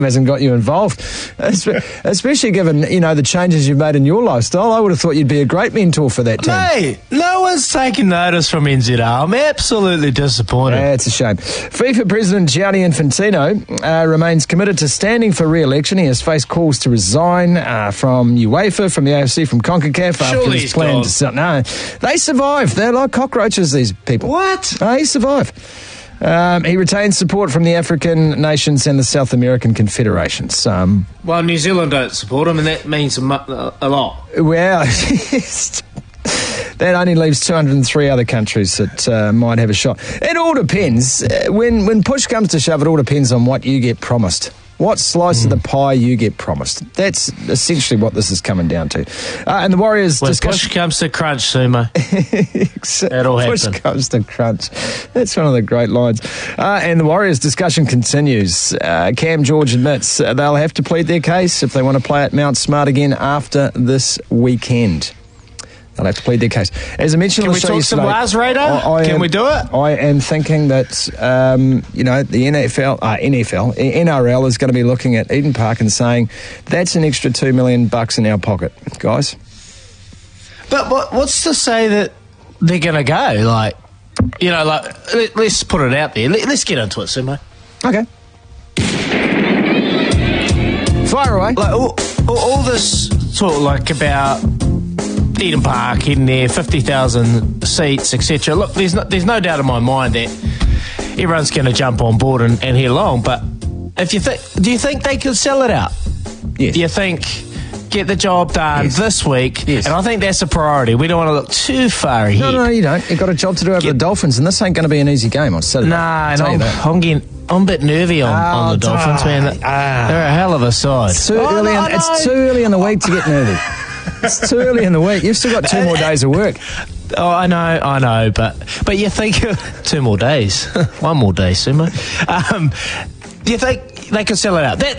hasn't got you involved, especially given, the changes you've made in your lifestyle. I would have thought you'd be a great mentor for that team. Mate, no one's taking notice from NZR. I'm absolutely disappointed. Yeah, it's a shame. FIFA President Gianni Infantino remains committed to standing for re-election. He has faced calls to resign from UEFA, from the AFC, from CONCACAF after his plan to... No, they survive. They're like cockroaches, these people. What? They survive. He retains support from the African nations and the South American confederations. Well, New Zealand don't support him, and that means a lot. Well, that only leaves 203 other countries that might have a shot. It all depends. When push comes to shove, it all depends on what you get promised. What slice of the pie you get promised. That's essentially what this is coming down to. And the Warriors... When push comes to crunch, Sumo. That'll happen. Push comes to crunch. That's one of the great lines. And the Warriors discussion continues. Cam George admits they'll have to plead their case if they want to play at Mount Smart again after this weekend. They'll have to plead their case. As I mentioned, can we talk some Lars Radar? Can we do it? I am thinking that the NRL is going to be looking at Eden Park and saying that's an extra $2 million in our pocket, guys. But what's to say that they're going to go? Let's put it out there. Let's get into it, Sumo. Okay. Fire away. All this talk about Eden Park, in there, 50,000 seats, etc. Look, there's no doubt in my mind that everyone's going to jump on board and head along. But do you think they could sell it out? Yes. Do you think get the job done this week? Yes. And I think that's a priority. We don't want to look too far ahead. No, you don't. You've got a job to do over the Dolphins, and this ain't going to be an easy game on Saturday. I'm a bit nervy on the Dolphins, man. They're a hell of a side. It's too early in the week to get nervy. It's too early in the week. You've still got 2 more days of work. Oh, I know, but you think 2 more days, 1 more day, Sumo. Do you think they could sell it out?